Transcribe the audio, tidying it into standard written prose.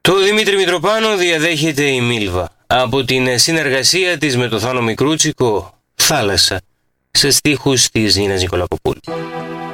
Το Δημήτρη Μητροπάνο διαδέχεται η Μίλβα από την συνεργασία της με το Θάνο Μικρούτσικο, «Θάλασσα», σε στίχους της Νίνας Νικολακοπούλου.